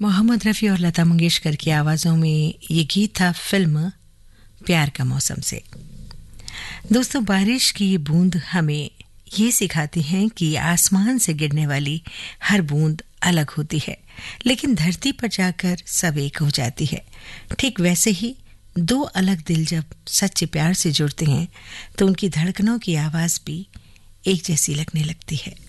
मोहम्मद रफ़ी और लता मंगेशकर की आवाज़ों में ये गीत था फिल्म प्यार का मौसम से। दोस्तों, बारिश की ये बूंद हमें ये सिखाती हैं कि आसमान से गिरने वाली हर बूंद अलग होती है, लेकिन धरती पर जाकर सब एक हो जाती है। ठीक वैसे ही दो अलग दिल जब सच्चे प्यार से जुड़ते हैं तो उनकी धड़कनों की आवाज़ भी एक जैसी लगने लगती है।